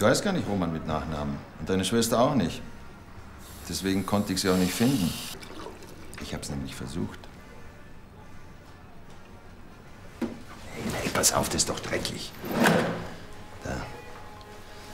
Du heißt gar nicht Roman mit Nachnamen. Und deine Schwester auch nicht. Deswegen konnte ich sie auch nicht finden. Ich hab's nämlich versucht. Hey, pass auf, das ist doch dreckig.